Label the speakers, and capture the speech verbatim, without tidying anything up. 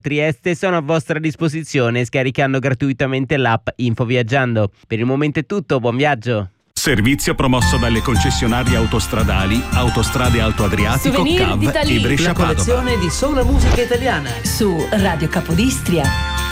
Speaker 1: Trieste sono a vostra disposizione scaricando gratuitamente l'app Info Viaggiando. Per il momento è tutto, buon viaggio!
Speaker 2: Servizio promosso dalle concessionarie autostradali Autostrade Alto Adriatico,
Speaker 3: Souvenir
Speaker 2: C A V
Speaker 3: d'Italie.
Speaker 2: e Brescia
Speaker 4: La
Speaker 2: Padova.
Speaker 4: collezione di sola musica italiana
Speaker 3: Su Radio Capodistria.